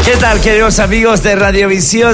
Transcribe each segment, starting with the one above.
¿Qué tal, queridos amigos de Radiovisión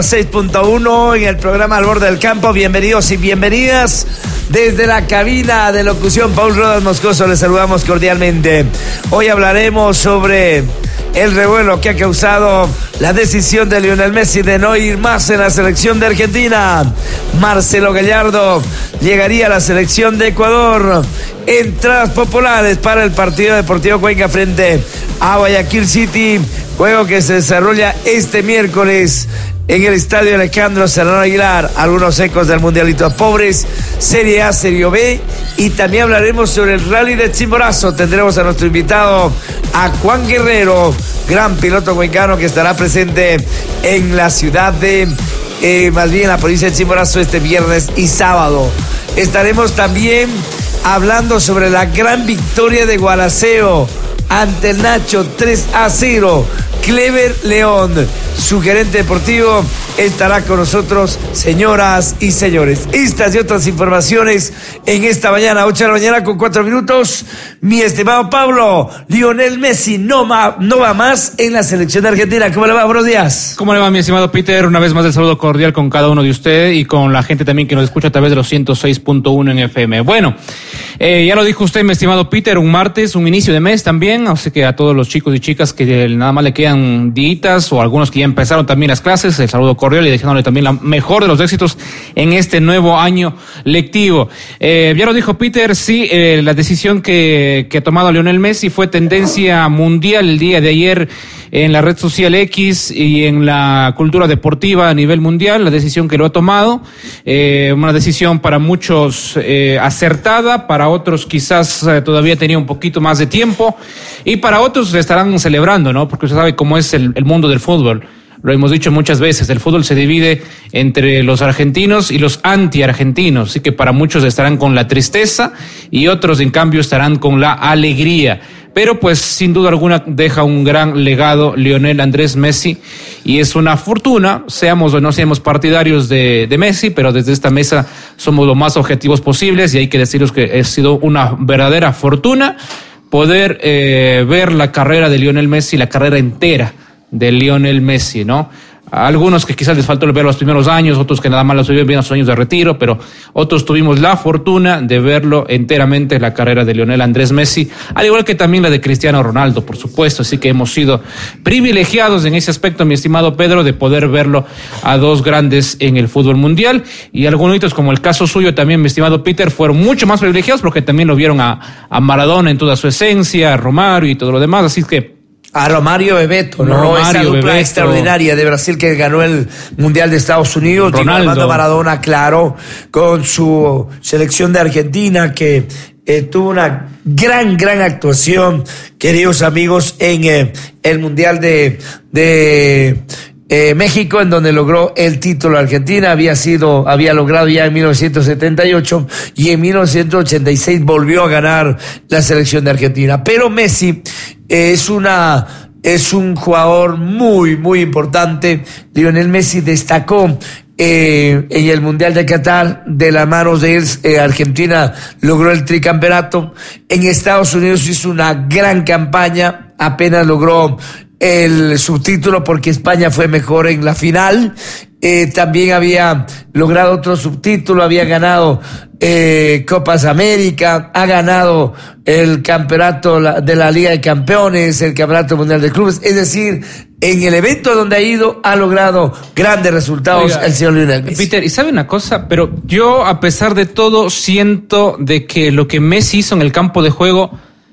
106.1 en el programa Al Borde del Campo? Bienvenidos y bienvenidas desde la cabina de locución. Paul Rodas Moscoso, les saludamos cordialmente. Hoy hablaremos sobre el revuelo que ha causado la decisión de Lionel Messi de no ir más en la selección de Argentina. Marcelo Gallardo llegaría a la selección de Ecuador. Entradas populares para el partido Deportivo Cuenca frente a Guayaquil City, juego que se desarrolla este miércoles en el estadio Alejandro Serrano Aguilar. Algunos ecos del Mundialito Pobres, Serie A, Serie B, y también hablaremos sobre el Rally de Chimborazo. Tendremos a nuestro invitado, a Juan Guerrero, gran piloto cuencano que estará presente en la ciudad de, más bien en la provincia de Chimborazo este viernes y sábado. Estaremos también hablando sobre la gran victoria de Gualaceo ante el Nacho 3-0. Clever León, su gerente deportivo, estará con nosotros, señoras y señores. Estas y otras informaciones en esta mañana, 8 de la mañana con 4 minutos. Mi estimado Pablo, Lionel Messi no va más en la selección de Argentina. ¿Cómo le va? Buenos días. ¿Cómo le va, mi estimado Peter? Una vez más el saludo cordial con cada uno de ustedes y con la gente también que nos escucha a través de los 106.1 en FM. Bueno, ya lo dijo usted, mi estimado Peter, un martes, un inicio de mes también, así que a todos los chicos y chicas que nada más le quedan días o algunos que ya empezaron también las clases, el saludo cordial y deseándole también la mejor de los éxitos en este nuevo año lectivo. Ya lo dijo Peter, sí, la decisión que ha tomado Lionel Messi fue tendencia mundial el día de ayer en la red social X y en la cultura deportiva a nivel mundial, la decisión que lo ha tomado, una decisión para muchos acertada, para otros quizás todavía tenía un poquito más de tiempo y para otros estarán celebrando, ¿no? Porque usted sabe cómo es el mundo del fútbol. Lo hemos dicho muchas veces, el fútbol se divide entre los argentinos y los anti-argentinos, así que para muchos estarán con la tristeza y otros en cambio estarán con la alegría. Pero pues sin duda alguna deja un gran legado Lionel Andrés Messi y es una fortuna, seamos o no seamos partidarios de Messi, pero desde esta mesa somos lo más objetivos posibles y hay que deciros que ha sido una verdadera fortuna poder ver la carrera de Lionel Messi, la carrera entera de Lionel Messi, ¿no? A algunos que quizás les faltó ver los primeros años, otros que nada más los vivieron bien a sus años de retiro, pero otros tuvimos la fortuna de verlo enteramente la carrera de Lionel Andrés Messi, al igual que también la de Cristiano Ronaldo, por supuesto, así que hemos sido privilegiados en ese aspecto, mi estimado Pedro, de poder verlo a dos grandes en el fútbol mundial, y algunos otros, como el caso suyo también, mi estimado Peter, fueron mucho más privilegiados porque también lo vieron a Maradona en toda su esencia, a Romario y todo lo demás, así que a Romario Bebeto, ¿no? Romario, esa dupla Bebeto, extraordinaria de Brasil que ganó el Mundial de Estados Unidos. Armando Maradona, claro, con su selección de Argentina que tuvo una gran actuación, queridos amigos, en el Mundial de México, en donde logró el título. Argentina había logrado ya en 1978 y en 1986 volvió a ganar la selección de Argentina. Pero Messi es un jugador muy importante. Lionel Messi destacó en el Mundial de Qatar, de las manos de él, Argentina logró el tricampeonato. En Estados Unidos hizo una gran campaña, apenas logró el subtítulo porque España fue mejor en la final. También había logrado otro subtítulo, había ganado Copas América, ha ganado el campeonato de la Liga de Campeones, el Campeonato Mundial de Clubes, es decir, en el evento donde ha ido, ha logrado grandes resultados. Oiga, el señor Lionel Messi. Peter, y sabe una cosa, pero yo a pesar de todo siento de que lo que Messi hizo en el campo de juego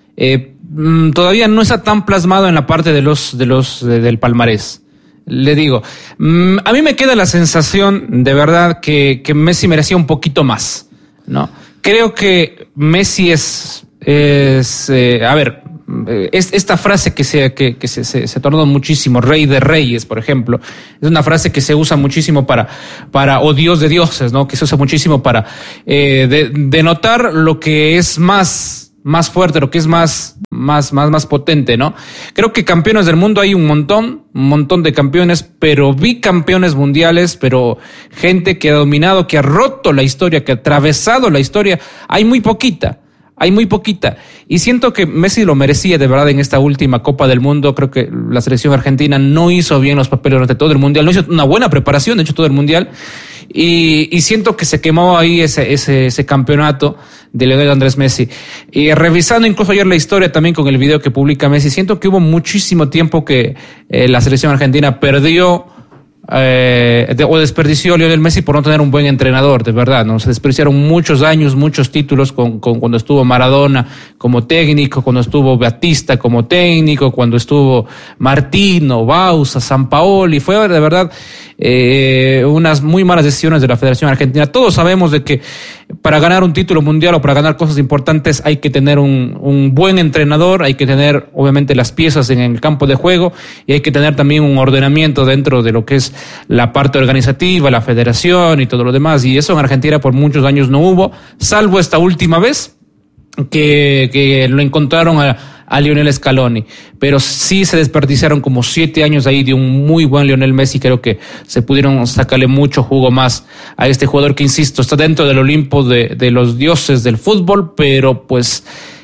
todavía no está tan plasmado en la parte del palmarés. Le digo, a mí me queda la sensación de verdad que Messi merecía un poquito más, ¿no? Creo que Messi es esta frase que se tornó muchísimo, rey de reyes, por ejemplo, es una frase que se usa muchísimo para o Dios de dioses, ¿no? Que se usa muchísimo para denotar lo que es más fuerte, lo que es más potente, ¿no? Creo que campeones del mundo hay un montón de campeones, pero bicampeones mundiales, pero gente que ha dominado, que ha roto la historia, que ha atravesado la historia, hay muy poquita. hay muy poquita. Y siento que Messi lo merecía de verdad en esta última Copa del Mundo. Creo que la selección argentina no hizo bien los papeles durante todo el Mundial, no hizo una buena preparación, de hecho, todo el Mundial. Y siento que se quemó ahí ese campeonato de Lionel Andrés Messi. Y revisando incluso ayer la historia también con el video que publica Messi, siento que hubo muchísimo tiempo que la selección argentina perdió o desperdició a Lionel Messi por no tener un buen entrenador, de verdad, ¿no? Se desperdiciaron muchos años, muchos títulos con cuando estuvo Maradona como técnico, cuando estuvo Batista como técnico, cuando estuvo Martino, Bausa, Sampaoli. Fue de verdad unas muy malas decisiones de la Federación Argentina. Todos sabemos de que para ganar un título mundial o para ganar cosas importantes hay que tener un buen entrenador, hay que tener obviamente las piezas en el campo de juego y hay que tener también un ordenamiento dentro de lo que es la parte organizativa, la federación y todo lo demás. Y eso en Argentina por muchos años no hubo, salvo esta última vez que lo encontraron a Lionel Scaloni, pero sí se desperdiciaron como 7 años ahí de un muy buen Lionel Messi. Creo que se pudieron sacarle mucho jugo más a este jugador que, insisto, está dentro del Olimpo de los dioses del fútbol, pero pues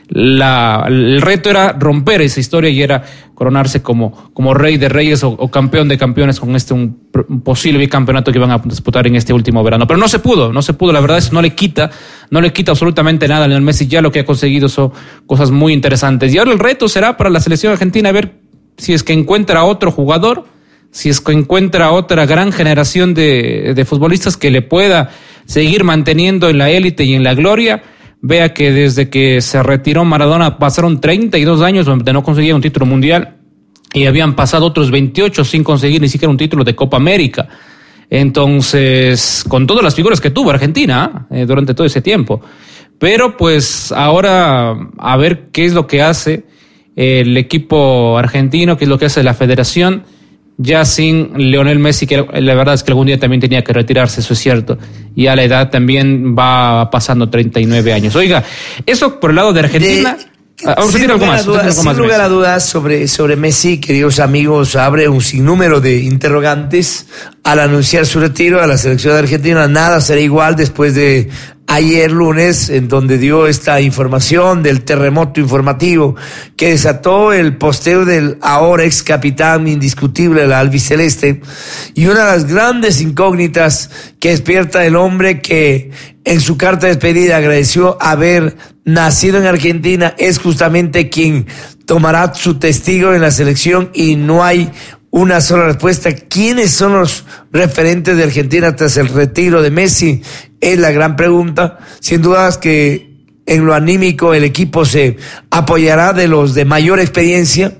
el reto era romper esa historia y era coronarse como rey de reyes o campeón de campeones con un posible bicampeonato que iban a disputar en este último verano. Pero no se pudo, la verdad es que no le quita absolutamente nada a Lionel Messi. Ya lo que ha conseguido son cosas muy interesantes. Y ahora el reto será para la selección argentina ver si es que encuentra otro jugador, si es que encuentra otra gran generación de futbolistas que le pueda seguir manteniendo en la élite y en la gloria. Vea que desde que se retiró Maradona pasaron 32 años donde no conseguía un título mundial y habían pasado otros 28 sin conseguir ni siquiera un título de Copa América. Entonces, con todas las figuras que tuvo Argentina durante todo ese tiempo. Pero pues ahora a ver qué es lo que hace el equipo argentino, qué es lo que hace la federación, ya sin Lionel Messi, que la verdad es que algún día también tenía que retirarse, eso es cierto, y a la edad también va pasando 39 años. Oiga, eso por el lado de Argentina. Sin lugar a dudas sobre Messi, queridos amigos, abre un sinnúmero de interrogantes al anunciar su retiro a la selección de Argentina. Nada será igual después de ayer lunes, en donde dio esta información del terremoto informativo que desató el posteo del ahora ex capitán indiscutible de la albiceleste, y una de las grandes incógnitas que despierta el hombre que en su carta de despedida agradeció haber nacido en Argentina es justamente quien tomará su testigo en la selección, y no hay una sola respuesta. ¿Quiénes son los referentes de Argentina tras el retiro de Messi? Es la gran pregunta. Sin dudas que en lo anímico el equipo se apoyará de los de mayor experiencia,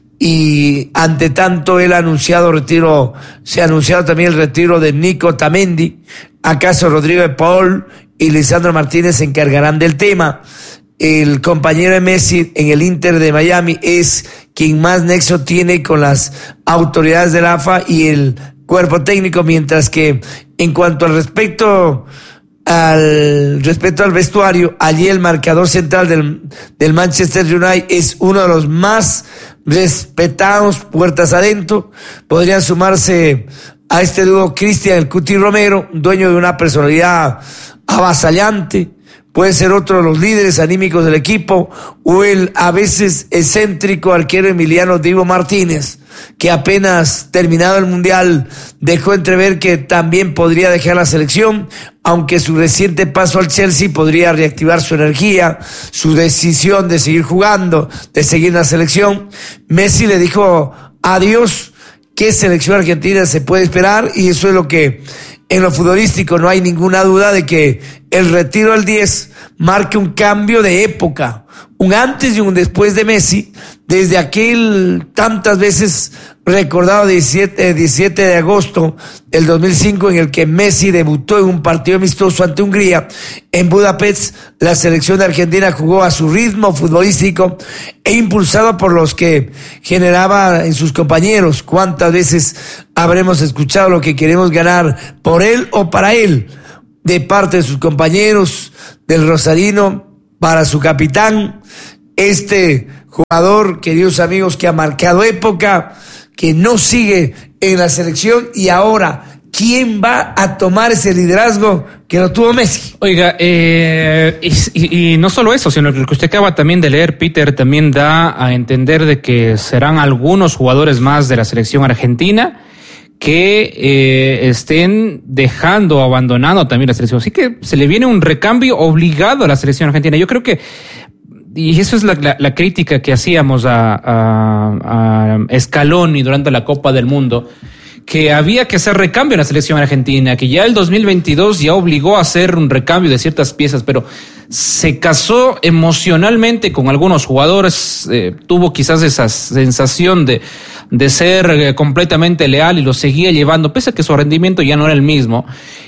y ante tanto se ha anunciado también el retiro de Nico Tamendi. ¿Acaso Rodrigo de Paul y Lisandro Martínez se encargarán del tema? El compañero de Messi en el Inter de Miami es quien más nexo tiene con las autoridades del AFA y el cuerpo técnico, mientras que en cuanto al respeto al vestuario, allí el marcador central del Manchester United es uno de los más respetados puertas adentro. Podrían sumarse a este dúo Cristian el Cuti Romero, dueño de una personalidad avasallante. Puede ser otro de los líderes anímicos del equipo, o el a veces excéntrico arquero Emiliano Divo Martínez, que apenas terminado el Mundial dejó entrever que también podría dejar la selección, aunque su reciente paso al Chelsea podría reactivar su energía, su decisión de seguir jugando, de seguir en la selección. Messi le dijo adiós. ¿Qué selección argentina se puede esperar? Y eso es lo que en lo futbolístico no hay ninguna duda de que el retiro al 10 marca un cambio de época, un antes y un después de Messi, desde aquel tantas veces recordado 17 de agosto del 2005 en el que Messi debutó en un partido amistoso ante Hungría en Budapest. La selección de Argentina jugó a su ritmo futbolístico e impulsado por los que generaba en sus compañeros. ¿Cuántas veces habremos escuchado lo que queremos ganar por él o para él de parte de sus compañeros, del rosarino para su capitán? Este jugador, queridos amigos, que ha marcado época, que no sigue en la selección, y ahora, ¿quién va a tomar ese liderazgo? que lo tuvo Messi. Oiga, y no solo eso, sino que lo que usted acaba también de leer, Peter, también da a entender de que serán algunos jugadores más de la selección argentina que estén dejando, abandonando también la selección. Así que se le viene un recambio obligado a la selección argentina. Yo creo que, y eso es la crítica que hacíamos a Scaloni durante la Copa del Mundo, que había que hacer recambio en la selección argentina, que ya el 2022 ya obligó a hacer un recambio de ciertas piezas, pero se casó emocionalmente con algunos jugadores, tuvo quizás esa sensación de ser completamente leal y lo seguía llevando, pese a que su rendimiento ya no era el mismo,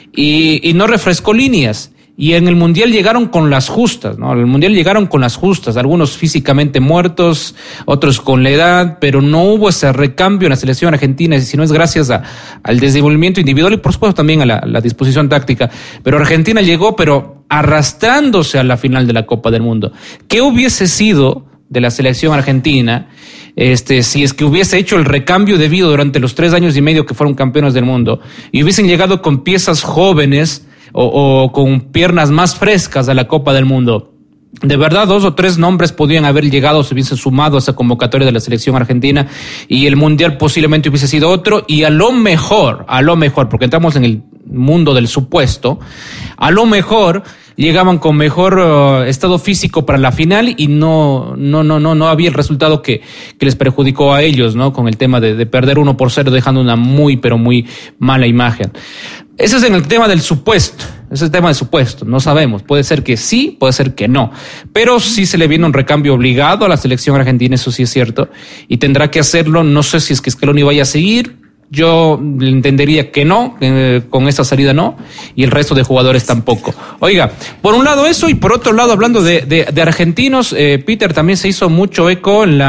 y no refrescó líneas. Y en el Mundial llegaron con las justas, ¿no? En el Mundial llegaron con las justas, algunos físicamente muertos, otros con la edad, pero no hubo ese recambio en la selección argentina, sino es gracias al desenvolvimiento individual y por supuesto también a la disposición táctica. Pero Argentina llegó, pero arrastrándose a la final de la Copa del Mundo. ¿Qué hubiese sido de la selección argentina si es que hubiese hecho el recambio debido durante los 3 años y medio que fueron campeones del mundo y hubiesen llegado con piezas jóvenes o con piernas más frescas a la Copa del Mundo? De verdad, 2 o 3 nombres podían haber llegado, se hubiesen sumado a esa convocatoria de la selección argentina y el Mundial posiblemente hubiese sido otro, y a lo mejor, porque entramos en el mundo del supuesto, a lo mejor llegaban con mejor estado físico para la final y no había el resultado que les perjudicó a ellos, ¿no? Con el tema de perder 1-0, dejando una muy, pero muy mala imagen. Ese es en el tema del supuesto. Ese es el tema del supuesto. No sabemos. Puede ser que sí, puede ser que no. Pero sí se le viene un recambio obligado a la selección argentina, eso sí es cierto. Y tendrá que hacerlo. No sé si es que Scaloni vaya a seguir. Yo entendería que no, con esa salida no, y el resto de jugadores tampoco. Oiga, por un lado eso, y por otro lado, hablando de argentinos, Peter, también se hizo mucho eco en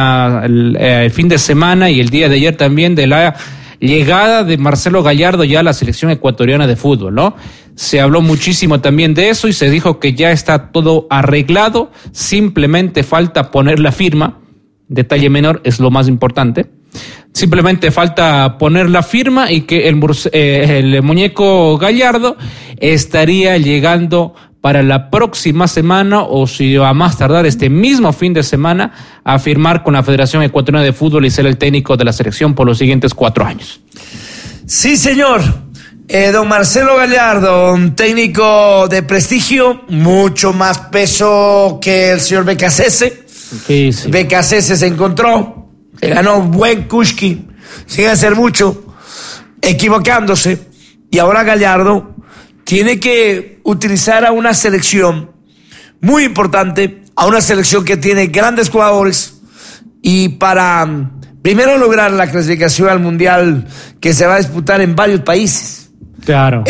el fin de semana y el día de ayer también de la llegada de Marcelo Gallardo ya a la selección ecuatoriana de fútbol, ¿no? Se habló muchísimo también de eso y se dijo que ya está todo arreglado, simplemente falta poner la firma. Detalle menor, es lo más importante. Simplemente falta poner la firma y que el muñeco Gallardo estaría llegando para la próxima semana, o si a más tardar este mismo fin de semana, a firmar con la Federación Ecuatoriana de Fútbol y ser el técnico de la selección por los siguientes 4 años. Sí, señor. Don Marcelo Gallardo, un técnico de prestigio, mucho más peso que el señor Becasese. Sí. Becasese se encontró, le ganó buen Kushki, sin hacer mucho, equivocándose, y ahora Gallardo tiene que utilizar a una selección muy importante, a una selección que tiene grandes jugadores, y para primero lograr la clasificación al Mundial que se va a disputar en varios países. Claro.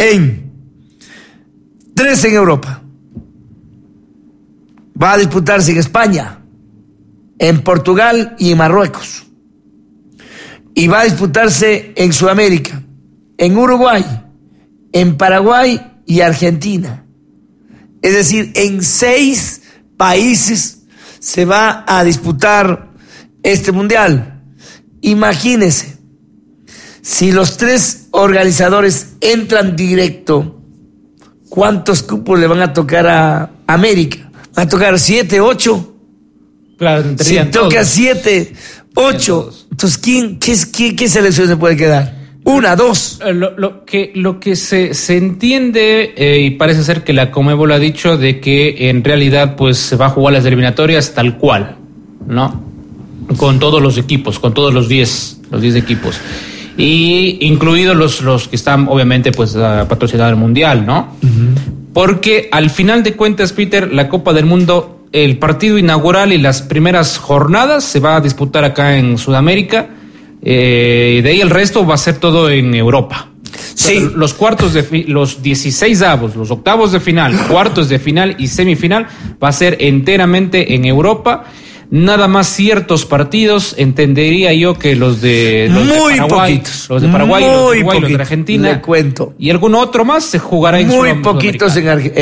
3 en Europa. Va a disputarse en España, en Portugal y en Marruecos. Y va a disputarse en Sudamérica, en Uruguay, en Paraguay y Argentina. Es decir, en 6 países se va a disputar este mundial. Imagínense, si los 3 organizadores entran directo, ¿cuántos cupos le van a tocar a América? ¿Van a tocar 7, 8? Claro, si toca 7, 8, entonces ¿qué selección se puede quedar? 1, 2. Lo que se entiende, y parece ser que la Conmebol ha dicho, de que en realidad pues se va a jugar las eliminatorias tal cual, ¿no? Con todos los equipos, con todos los 10 equipos. Y incluidos los que están obviamente pues patrocinados el Mundial, ¿no? Uh-huh. Porque al final de cuentas, Peter, la Copa del Mundo, el partido inaugural y las primeras jornadas se va a disputar acá en Sudamérica, de ahí el resto va a ser todo en Europa. Sí. Entonces, los cuartos los 16avos, los octavos de final, cuartos de final y semifinal va a ser enteramente en Europa. Nada más ciertos partidos, entendería yo que los de Paraguay, poquitos, los de Paraguay, los de Argentina, le cuento, y alguno otro más se jugará en muy poquitos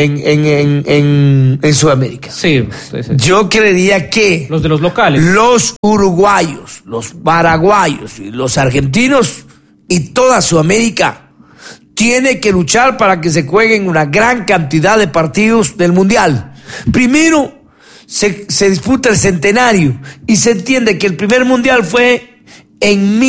en Sudamérica. Sí. Yo creería que los de los locales, los uruguayos, los paraguayos y los argentinos y toda Sudamérica tiene que luchar para que se jueguen una gran cantidad de partidos del Mundial. Primero, se disputa el centenario y se entiende que el primer Mundial fue en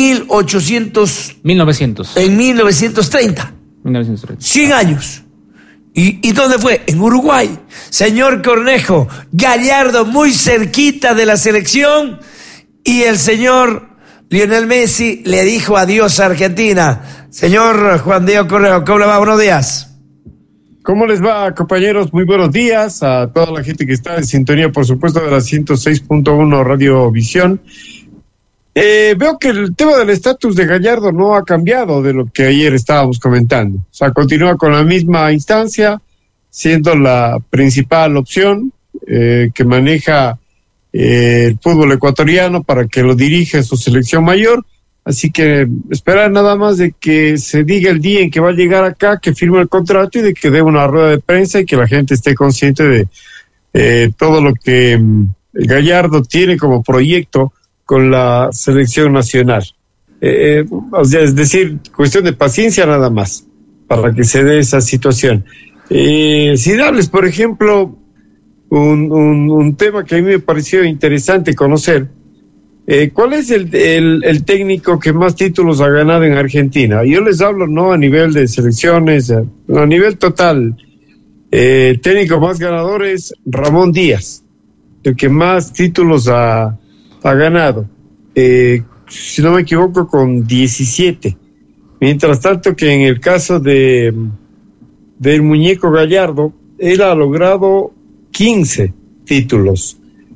1930. 1930. 100 años. ¿Y dónde fue? En Uruguay. Señor Cornejo, Gallardo muy cerquita de la selección y el señor Lionel Messi le dijo adiós a Argentina. Señor Juan Diego Cornejo, ¿cómo le va? Buenos días. ¿Cómo les va, compañeros? Muy buenos días a toda la gente que está en sintonía, por supuesto, de la 106.1 Radio Visión. Veo que el tema del estatus de Gallardo no ha cambiado de lo que ayer estábamos comentando. O sea, continúa con la misma instancia, siendo la principal opción que maneja el fútbol ecuatoriano para que lo dirija su selección mayor. Así que esperar nada más de que se diga el día en que va a llegar acá, que firme el contrato y de que dé una rueda de prensa y que la gente esté consciente de todo lo que Gallardo tiene como proyecto con la selección nacional. O sea, es decir, cuestión de paciencia nada más para que se dé esa situación. Si darles, por ejemplo, un tema que a mí me pareció interesante conocer, ¿cuál es el técnico que más títulos ha ganado en Argentina? Yo les hablo no a nivel de selecciones, a nivel total. El técnico más ganador es Ramón Díaz, el que más títulos ha ganado, si no me equivoco, con 17. Mientras tanto que en el caso del muñeco Gallardo, él ha logrado 15 títulos.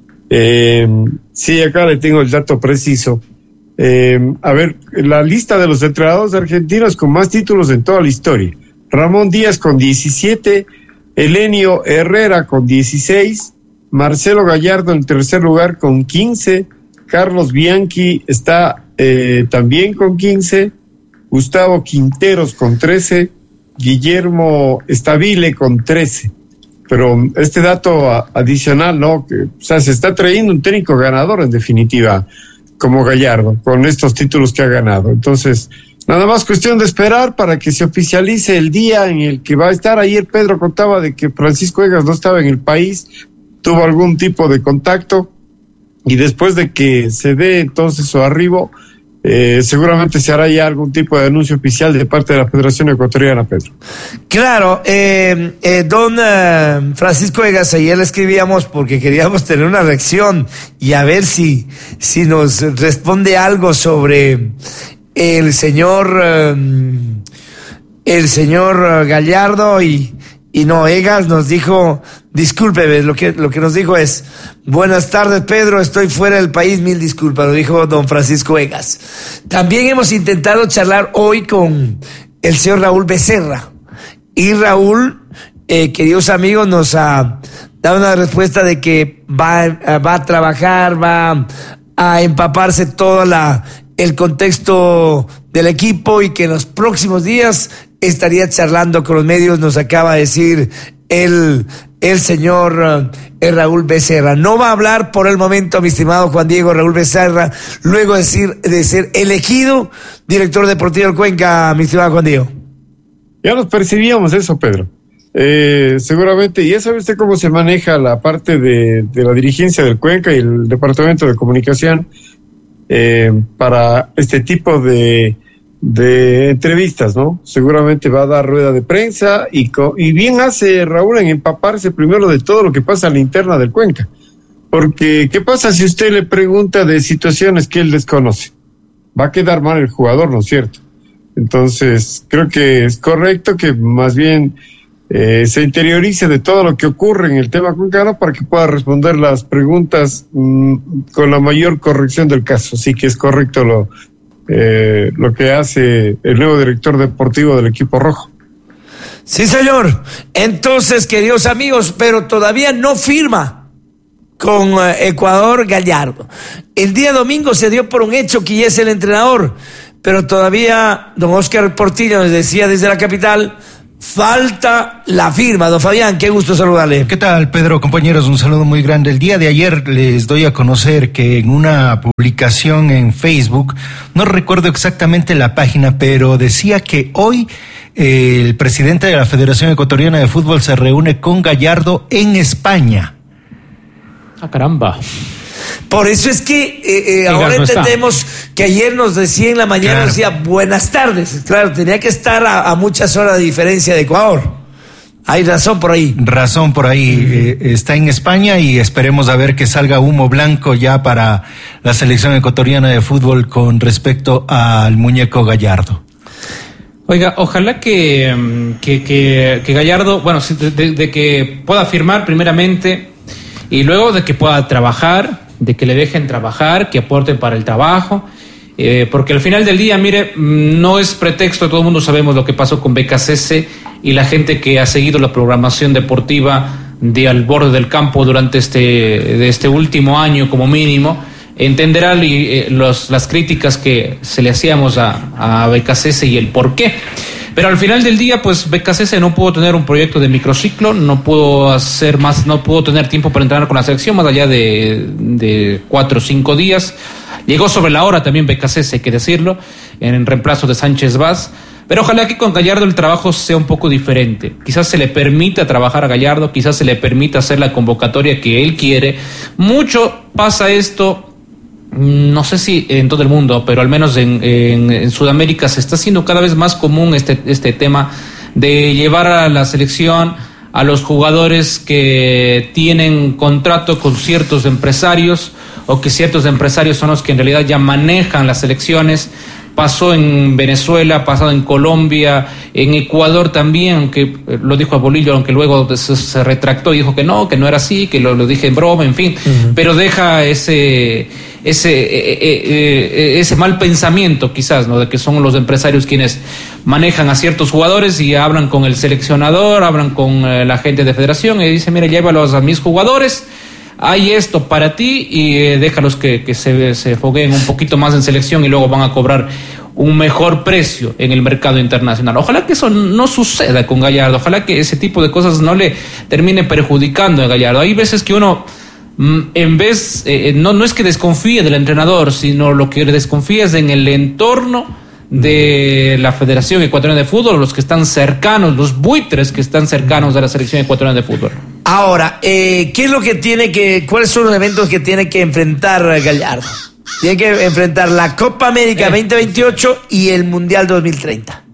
Sí, acá le tengo el dato preciso. A ver, la lista de los entrenadores argentinos con más títulos en toda la historia. Ramón Díaz con 17, Helenio Herrera con 16, Marcelo Gallardo en tercer lugar con 15, Carlos Bianchi está también con 15, Gustavo Quinteros con 13, Guillermo Stabile con 13. Pero este dato adicional, ¿no? Que, o sea, se está trayendo un técnico ganador en definitiva, como Gallardo, con estos títulos que ha ganado. Entonces, nada más cuestión de esperar para que se oficialice el día en el que va a estar. Ayer Pedro contaba de que Francisco Egas no estaba en el país, tuvo algún tipo de contacto, y después de que se dé entonces su arribo, seguramente se hará ya algún tipo de anuncio oficial de parte de la Federación Ecuatoriana, Pedro. Claro, don Francisco Egas, ayer le escribíamos porque queríamos tener una reacción y a ver si nos responde algo sobre el señor Gallardo y no, Egas nos dijo, discúlpeme, lo que nos dijo es, buenas tardes Pedro, estoy fuera del país, mil disculpas, lo dijo don Francisco Egas. También hemos intentado charlar hoy con el señor Raúl Becerra, y Raúl, queridos amigos, nos ha dado una respuesta de que va a trabajar, va a empaparse todo el contexto del equipo y que en los próximos días estaría charlando con los medios, nos acaba de decir el señor Raúl Becerra. No va a hablar por el momento, mi estimado Juan Diego Raúl Becerra, luego de ser elegido director deportivo del Cuenca, mi estimado Juan Diego. Ya nos percibíamos eso, Pedro. Seguramente, ya sabe usted cómo se maneja la parte de la dirigencia del Cuenca y el departamento de comunicación para este tipo de entrevistas, ¿no? Seguramente va a dar rueda de prensa y bien hace Raúl en empaparse primero de todo lo que pasa a la interna del Cuenca, porque ¿qué pasa si usted le pregunta de situaciones que él desconoce? Va a quedar mal el jugador, ¿no es cierto? Entonces creo que es correcto que más bien se interiorice de todo lo que ocurre en el tema cuencano para que pueda responder las preguntas con la mayor corrección del caso. Así que es correcto lo que hace el nuevo director deportivo del equipo rojo. Sí, señor. Entonces, queridos amigos, pero todavía no firma con Ecuador Gallardo. El día domingo se dio por un hecho que ya es el entrenador, pero todavía don Oscar Portillo nos decía desde la capital, falta la firma. Don Fabián, qué gusto saludarle. ¿Qué tal, Pedro? Compañeros, un saludo muy grande. El día de ayer les doy a conocer que en una publicación en Facebook, no recuerdo exactamente la página, pero decía que hoy el presidente de la Federación Ecuatoriana de Fútbol se reúne con Gallardo en España. ¡Ah, caramba! Por eso es que ahora entendemos que ayer nos decía en la mañana, claro, decía buenas tardes. Claro, tenía que estar a muchas horas de diferencia de Ecuador. Hay razón por ahí. Razón por ahí. Está en España y esperemos a ver que salga humo blanco ya para la selección ecuatoriana de fútbol con respecto al muñeco Gallardo. Oiga, ojalá que Gallardo, bueno, de que pueda firmar primeramente y luego de que pueda trabajar, de que le dejen trabajar, que aporten para el trabajo, porque al final del día, mire, no es pretexto, todo el mundo sabemos lo que pasó con BKCS y la gente que ha seguido la programación deportiva de Al Borde del Campo durante este último año como mínimo, entenderá las críticas que se le hacíamos a BKCS y el por qué. Pero al final del día, pues BKCS no pudo tener un proyecto de microciclo, no pudo tener tiempo para entrenar con la selección más allá de 4 o 5 días. Llegó sobre la hora también BKCS, hay que decirlo, en reemplazo de Sánchez Vaz. Pero ojalá que con Gallardo el trabajo sea un poco diferente. Quizás se le permita trabajar a Gallardo, quizás se le permita hacer la convocatoria que él quiere. Mucho pasa esto, no sé si en todo el mundo, pero al menos en Sudamérica se está haciendo cada vez más común este tema de llevar a la selección a los jugadores que tienen contrato con ciertos empresarios o que ciertos empresarios son los que en realidad ya manejan las selecciones. Pasó en Venezuela, ha pasado en Colombia, en Ecuador también, aunque lo dijo a Bolillo, aunque luego se retractó y dijo que no era así, que lo dije en broma, en fin, pero deja ese mal pensamiento quizás, ¿no? De que son los empresarios quienes manejan a ciertos jugadores y hablan con el seleccionador, hablan con la gente de federación y dicen, mira, llévalos a mis jugadores, hay esto para ti y déjalos que se fogueen un poquito más en selección y luego van a cobrar un mejor precio en el mercado internacional. Ojalá que eso no suceda con Gallardo, ojalá que ese tipo de cosas no le termine perjudicando a Gallardo. Hay veces que uno, en vez, no es que desconfíe del entrenador, sino lo que desconfía es en el entorno de la Federación Ecuatoriana de Fútbol, los que están cercanos, los buitres que están cercanos a la Selección Ecuatoriana de Fútbol. Ahora, ¿qué es lo que cuáles son los eventos que tiene que enfrentar Gallardo? Tiene que enfrentar la Copa América 2028 y el Mundial 2030.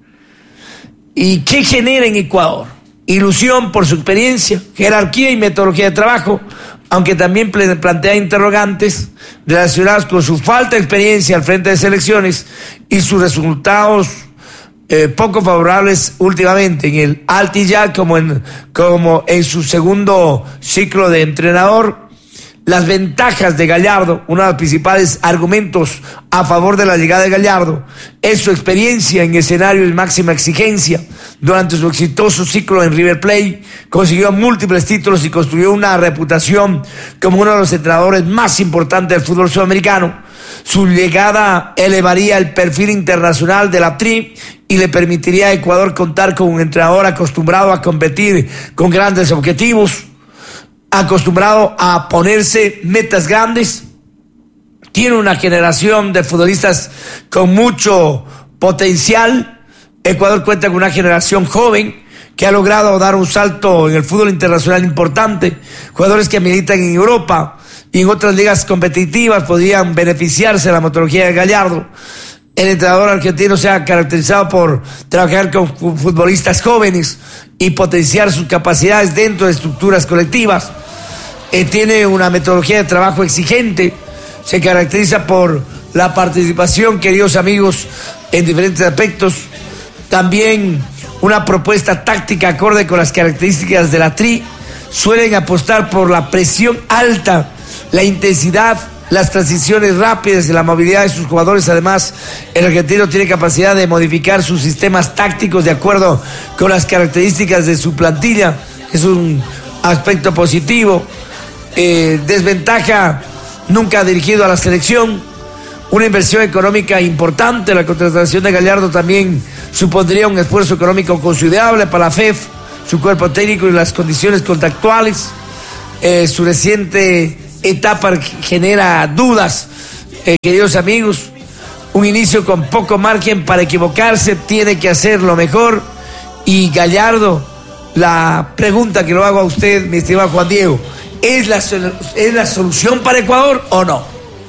¿Y qué genera en Ecuador? Ilusión por su experiencia, jerarquía y metodología de trabajo, aunque también plantea interrogantes relacionados con su falta de experiencia al frente de selecciones y sus resultados poco favorables últimamente en el Altillal como en su segundo ciclo de entrenador. Las ventajas de Gallardo, uno de los principales argumentos a favor de la llegada de Gallardo es su experiencia en escenarios de máxima exigencia. Durante su exitoso ciclo en River Plate consiguió múltiples títulos y construyó una reputación como uno de los entrenadores más importantes del fútbol sudamericano. Su llegada elevaría el perfil internacional de la TRI y le permitiría a Ecuador contar con un entrenador acostumbrado a competir con grandes objetivos, acostumbrado a ponerse metas grandes. Tiene una generación de futbolistas con mucho potencial. Ecuador cuenta con una generación joven que ha logrado dar un salto en el fútbol internacional importante. Jugadores que militan en Europa y en otras ligas competitivas podrían beneficiarse de la metodología de Gallardo. El entrenador argentino se ha caracterizado por trabajar con futbolistas jóvenes y potenciar sus capacidades dentro de estructuras colectivas. Tiene una metodología de trabajo exigente, se caracteriza por la participación, queridos amigos, en diferentes aspectos. También una propuesta táctica acorde con las características de la TRI. Suelen apostar por la presión alta, la intensidad, las transiciones rápidas y la movilidad de sus jugadores. Además, el argentino tiene capacidad de modificar sus sistemas tácticos de acuerdo con las características de su plantilla. Es un aspecto positivo. Desventaja, nunca ha dirigido a la selección. Una inversión económica importante. La contratación de Gallardo también supondría un esfuerzo económico considerable para la FEF, su cuerpo técnico y las condiciones contractuales. Su reciente etapa genera dudas, queridos amigos. Un inicio con poco margen para equivocarse, tiene que hacerlo mejor y Gallardo, la pregunta que lo hago a usted, mi estimado Juan Diego, ¿es la solución para Ecuador o no?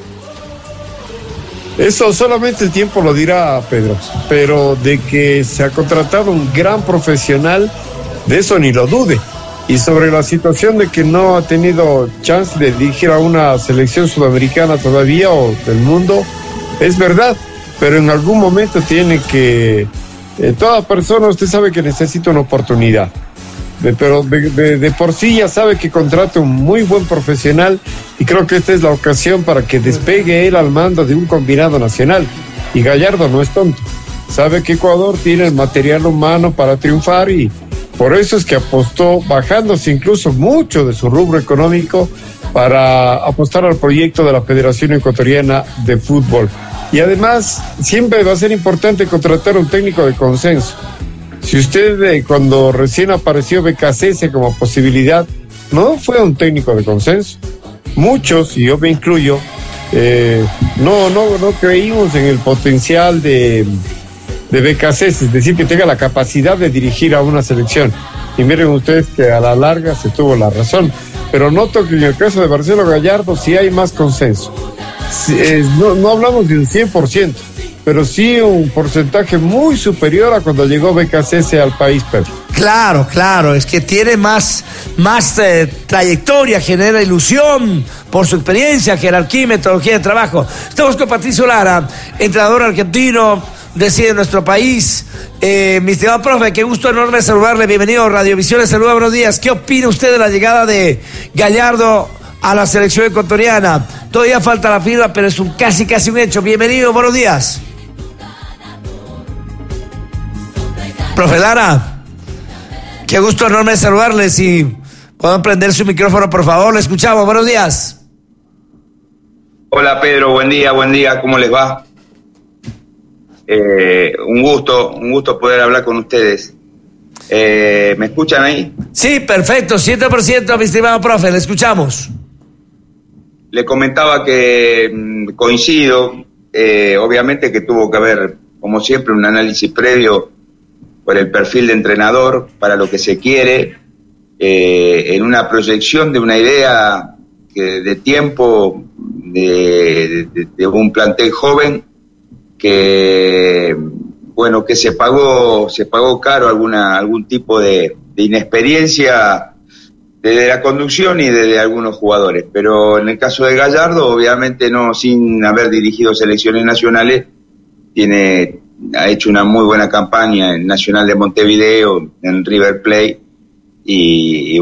Eso solamente el tiempo lo dirá, Pedro, pero de que se ha contratado un gran profesional, de eso ni lo dude. Y sobre la situación de que no ha tenido chance de dirigir a una selección sudamericana todavía o del mundo, es verdad, pero en algún momento tiene que... toda persona, usted sabe que necesita una oportunidad, pero de por sí ya sabe que contrata un muy buen profesional y creo que esta es la ocasión para que despegue él al mando de un combinado nacional. Y Gallardo no es tonto, sabe que Ecuador tiene el material humano para triunfar y por eso es que apostó, bajándose incluso mucho de su rubro económico, para apostar al proyecto de la Federación Ecuatoriana de Fútbol. Y además, siempre va a ser importante contratar un técnico de consenso. Si usted, cuando recién apareció BKCS como posibilidad, no fue un técnico de consenso. Muchos, y yo me incluyo, no creímos en el potencial de BKCS, es decir, que tenga la capacidad de dirigir a una selección. Y miren ustedes que a la larga se tuvo la razón. Pero noto que en el caso de Marcelo Gallardo sí hay más consenso. No hablamos de un 100%, pero sí un porcentaje muy superior a cuando llegó BKCS al país, Pedro. Claro, es que tiene más trayectoria, genera ilusión por su experiencia, jerarquía y metodología de trabajo. Estamos con Patricio Lara, entrenador argentino, reside en nuestro país. Mi estimado profe, qué gusto enorme saludarle, bienvenido a Radiovisión, le saluda, buenos días. ¿Qué opina usted de la llegada de Gallardo a la selección ecuatoriana? Todavía falta la firma, pero es un casi un hecho. Bienvenido, buenos días. Profe Lara, qué gusto enorme saludarle. Si pueden prender su micrófono, por favor, le escuchamos, buenos días. Hola Pedro, buen día, ¿cómo les va? Un gusto poder hablar con ustedes. ¿Me escuchan ahí? Sí, perfecto, 100%, mi estimado profe, le escuchamos. Le comentaba que coincido, obviamente que tuvo que haber, como siempre, un análisis previo por el perfil de entrenador, para lo que se quiere, en una proyección de una idea de tiempo, de un plantel joven, que se pagó caro algún tipo de inexperiencia desde la conducción y desde algunos jugadores, pero en el caso de Gallardo, obviamente no, sin haber dirigido selecciones nacionales, ha hecho una muy buena campaña en Nacional de Montevideo, en River Plate, y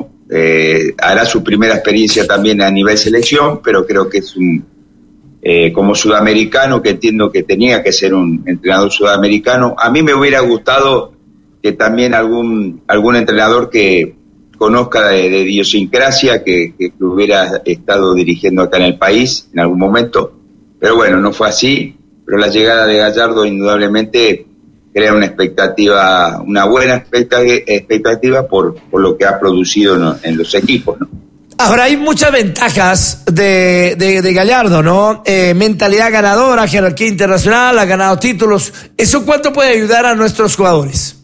hará su primera experiencia también a nivel selección, pero creo que es como sudamericano, que entiendo que tenía que ser un entrenador sudamericano. A mí me hubiera gustado que también algún entrenador que conozca de idiosincrasia, que hubiera estado dirigiendo acá en el país en algún momento, pero bueno, no fue así. Pero la llegada de Gallardo indudablemente crea una buena expectativa por lo que ha producido en los equipos, ¿no? Ahora, hay muchas ventajas de Gallardo, ¿no? Mentalidad ganadora, jerarquía internacional, ha ganado títulos. ¿Eso cuánto puede ayudar a nuestros jugadores?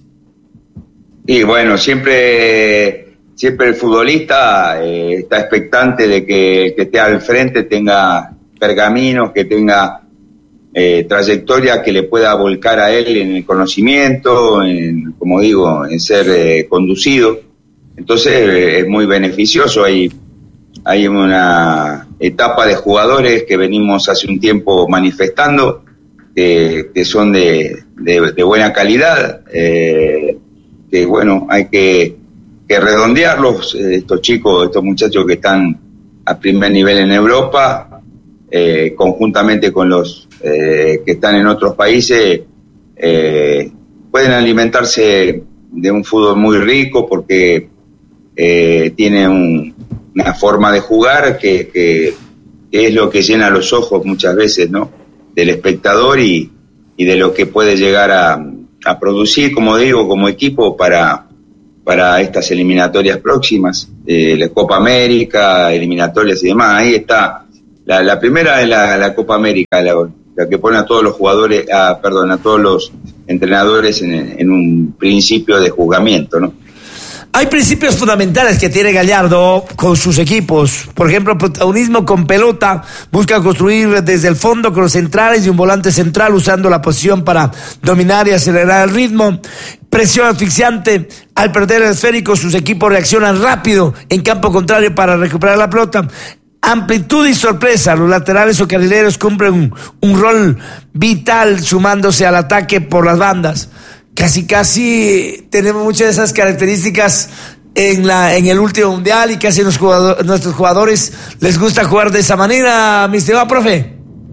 Y bueno, siempre el futbolista está expectante de que el que esté al frente tenga pergaminos, que tenga trayectoria que le pueda volcar a él en el conocimiento, en ser conducido. Entonces es muy beneficioso. Hay una etapa de jugadores que venimos hace un tiempo manifestando, que son de buena calidad, que bueno, hay que redondearlos, estos muchachos que están a primer nivel en Europa, conjuntamente con los que están en otros países, pueden alimentarse de un fútbol muy rico, porque tiene una forma de jugar que es lo que llena los ojos muchas veces, ¿no?, del espectador, y de lo que puede llegar a producir, como digo, como equipo para estas eliminatorias próximas, la Copa América, eliminatorias y demás. Ahí está, la primera es la Copa América, la que pone a todos los jugadores, a todos los entrenadores en un principio de juzgamiento, ¿no? Hay principios fundamentales que tiene Gallardo con sus equipos. Por ejemplo, protagonismo con pelota. Busca construir desde el fondo con los centrales y un volante central usando la posición para dominar y acelerar el ritmo. Presión asfixiante. Al perder el esférico, sus equipos reaccionan rápido en campo contrario para recuperar la pelota. Amplitud y sorpresa. Los laterales o carrileros cumplen un rol vital sumándose al ataque por las bandas. Casi tenemos muchas de esas características en el último mundial y casi nuestros jugadores les gusta jugar de esa manera, mi estimado profe.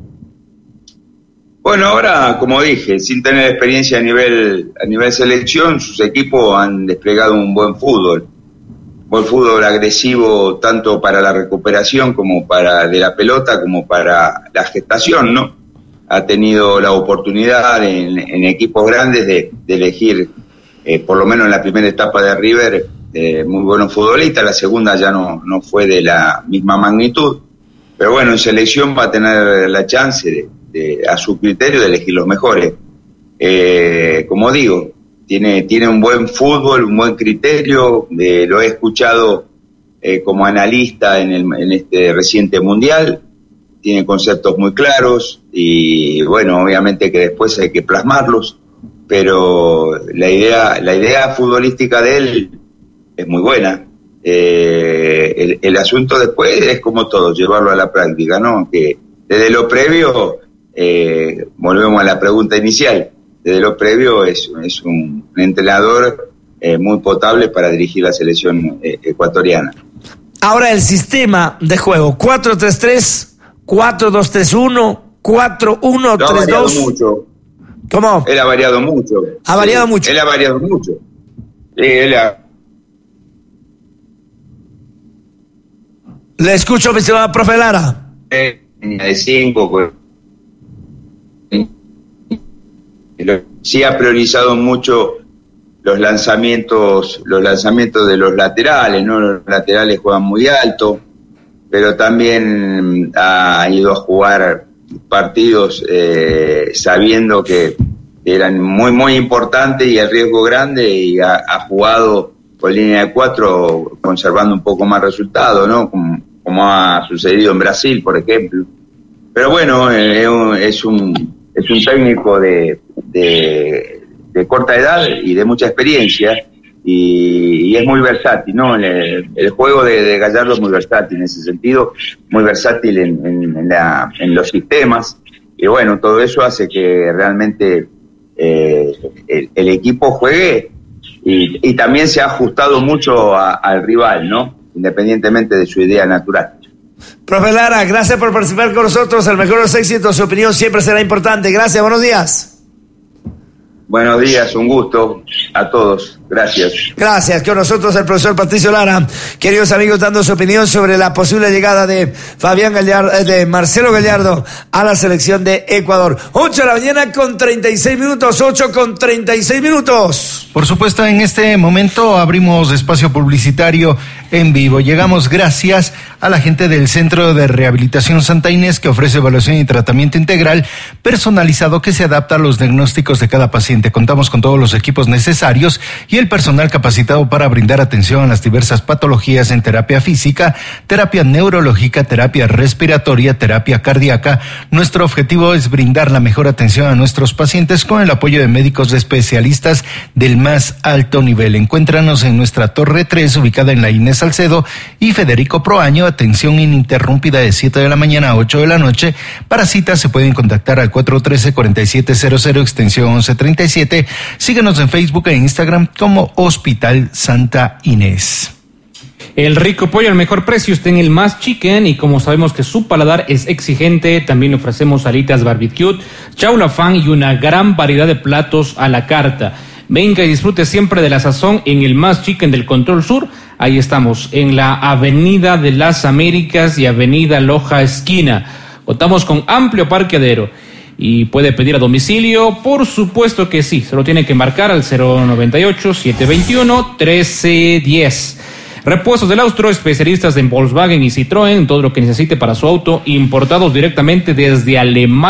Bueno, ahora, como dije, sin tener experiencia a nivel selección, sus equipos han desplegado un buen fútbol agresivo tanto para la recuperación como de la pelota como para la gestación, ¿no? Ha tenido la oportunidad en equipos grandes de elegir, por lo menos en la primera etapa de River, muy buenos futbolistas. La segunda ya no fue de la misma magnitud, pero bueno, en selección va a tener la chance a su criterio de elegir los mejores. Como digo, tiene un buen fútbol, un buen criterio, lo he escuchado como analista en este reciente mundial. Tiene conceptos muy claros y bueno, obviamente que después hay que plasmarlos, pero la idea futbolística de él es muy buena. El asunto después es como todo, llevarlo a la práctica, ¿no? Que desde lo previo, volvemos a la pregunta inicial, desde lo previo es un entrenador muy potable para dirigir la selección ecuatoriana. Ahora el sistema de juego, 4-3-3, 4-2-3-1, 4-1-3-2. Mucho. ¿Cómo? Él ha variado mucho. ¿Ha variado mucho? Él ha variado mucho. Sí, Le escucho, mi estimado profe Lara. De 5, sí ha priorizado mucho los lanzamientos de los laterales, ¿no? Los laterales juegan muy alto, pero también ha ido a jugar partidos sabiendo que eran muy muy importantes y el riesgo grande, y ha jugado con línea de 4 conservando un poco más resultado, ¿no? Como ha sucedido en Brasil, por ejemplo. Pero bueno, es un técnico de corta edad y de mucha experiencia, y es muy versátil, ¿no? El juego de Gallardo es muy versátil en ese sentido, muy versátil en los sistemas, y bueno, todo eso hace que realmente el equipo juegue y también se ha ajustado mucho al rival, ¿no? Independientemente de su idea natural. Profe Lara, gracias por participar con nosotros. El mejor de los éxitos, su opinión siempre será importante. Gracias, buenos días. Buenos días, un gusto a todos. Gracias. Gracias. Con nosotros el profesor Patricio Lara. Queridos amigos, dando su opinión sobre la posible llegada de de Marcelo Gallardo a la selección de Ecuador. 8 de la mañana con 36 minutos. 8 con 36 minutos. Por supuesto, en este momento abrimos espacio publicitario en vivo. Llegamos gracias a la gente del Centro de Rehabilitación Santa Inés, que ofrece evaluación y tratamiento integral personalizado que se adapta a los diagnósticos de cada paciente. Contamos con todos los equipos necesarios y el personal capacitado para brindar atención a las diversas patologías en terapia física, terapia neurológica, terapia respiratoria, terapia cardíaca. Nuestro objetivo es brindar la mejor atención a nuestros pacientes con el apoyo de médicos especialistas del más alto nivel. Encuéntranos en nuestra Torre 3, ubicada en la Inés Salcedo y Federico Proaño. Atención ininterrumpida de 7 de la mañana a 8 de la noche. Para citas se pueden contactar al 413-4700, extensión 1137. Síguenos en Facebook e Instagram como Hospital Santa Inés. El rico pollo al mejor precio está en el Más Chicken, y como sabemos que su paladar es exigente, también le ofrecemos alitas barbecue, chaula fan y una gran variedad de platos a la carta. Venga y disfrute siempre de la sazón en el Más Chicken del Control Sur. Ahí estamos, en la Avenida de las Américas y Avenida Loja Esquina. Contamos con amplio parqueadero y puede pedir a domicilio, por supuesto que sí. Se lo tiene que marcar al 098-721-1310. Repuestos del Austro, especialistas en Volkswagen y Citroën, todo lo que necesite para su auto, importados directamente desde Alemania.